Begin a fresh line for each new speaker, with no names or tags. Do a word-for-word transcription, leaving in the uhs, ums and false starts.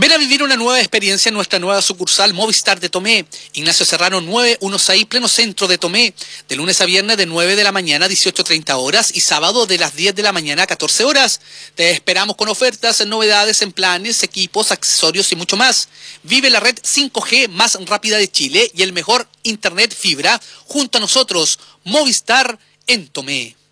Ven a vivir una nueva experiencia en nuestra nueva sucursal Movistar de Tomé. Ignacio Serrano nueve dieciséis, pleno centro de Tomé. De lunes a viernes de nueve de la mañana a dieciocho treinta horas y sábado de las diez de la mañana a catorce horas. Te esperamos con ofertas, novedades en planes, equipos, accesorios y mucho más. Vive la red cinco G más rápida de Chile y el mejor internet fibra junto a nosotros. Movistar en Tomé.